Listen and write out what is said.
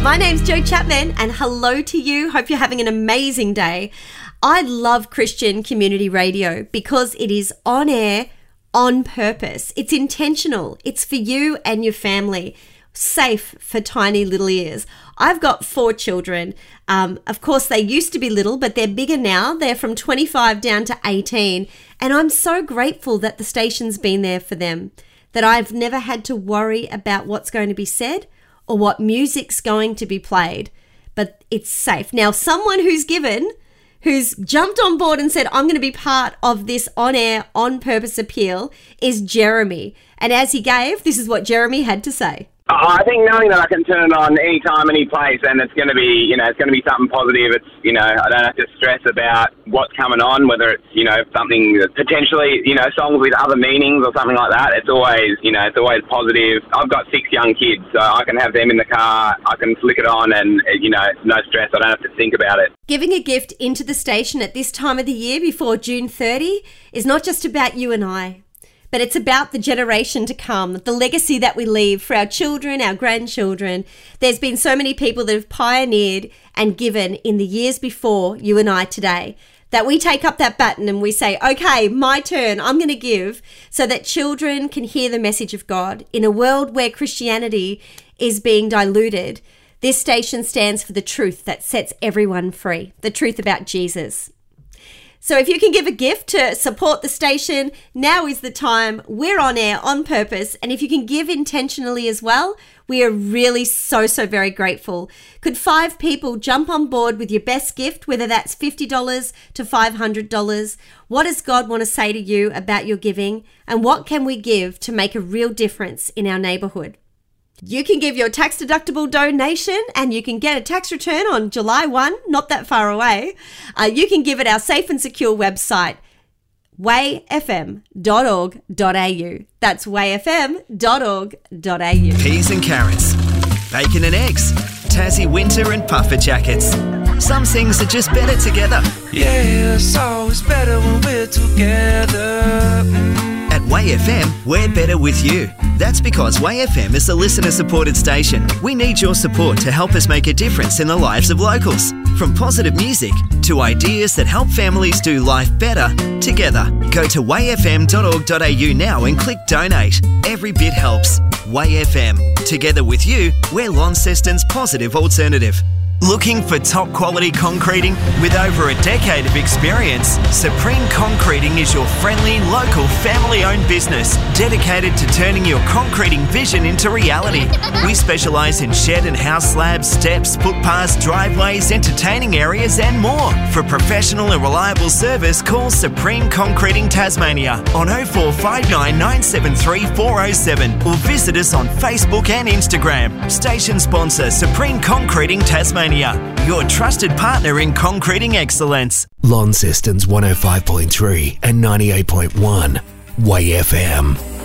My name's Jo Chapman and hello to you. Hope you're having an amazing day. I love Christian community radio because it is on air, on purpose. It's intentional. It's for you and your family. Safe for tiny little ears. I've got 4 children. Of course, they used to be little, but they're bigger now. They're from 25 down to 18. And I'm so grateful that the station's been there for them, that I've never had to worry about what's going to be said or what music's going to be played, but it's safe. Now, someone who's jumped on board and said, I'm going to be part of this on-air, on-purpose appeal is Jeremy. And as he gave, this is what Jeremy had to say. I think knowing that I can turn it on anytime, any place, and it's going to be, it's going to be something positive. It's, I don't have to stress about what's coming on, whether it's, something that potentially, songs with other meanings or something like that. It's always, it's always positive. I've got 6 young kids, so I can have them in the car. I can flick it on and, no stress. I don't have to think about it. Giving a gift into the station at this time of the year before June 30 is not just about you and I, but it's about the generation to come, the legacy that we leave for our children, our grandchildren. There's been so many people that have pioneered and given in the years before you and I today, that we take up that baton and we say, okay, my turn, I'm going to give, so that children can hear the message of God. In a world where Christianity is being diluted, this station stands for the truth that sets everyone free, the truth about Jesus. So if you can give a gift to support the station, now is the time. We're on air on purpose. And if you can give intentionally as well, we are really so very grateful. Could 5 people jump on board with your best gift, whether that's $50 to $500? What does God want to say to you about your giving? And what can we give to make a real difference in our neighborhood? You can give your tax-deductible donation and you can get a tax return on July 1, not that far away. You can give at our safe and secure website, wayfm.org.au. That's wayfm.org.au. Peas and carrots, bacon and eggs, Tassie winter and puffer jackets. Some things are just better together. Yeah, it's always better when we're together. At Way FM, we're better with you. That's because Way FM is a listener-supported station. We need your support to help us make a difference in the lives of locals. From positive music to ideas that help families do life better together. Go to wayfm.org.au now and click donate. Every bit helps. Way FM. Together with you, we're Launceston's positive alternative. Looking for top quality concreting? With over a decade of experience, Supreme Concreting is your friendly, local, family-owned business dedicated to turning your concreting vision into reality. We specialise in shed and house slabs, steps, footpaths, driveways, entertaining areas and more. For professional and reliable service, call Supreme Concreting Tasmania on 0459 973 407 or visit us on Facebook and Instagram. Station sponsor Supreme Concreting Tasmania, your trusted partner in concreting excellence. Launceston's 105.3 and 98.1 Way FM.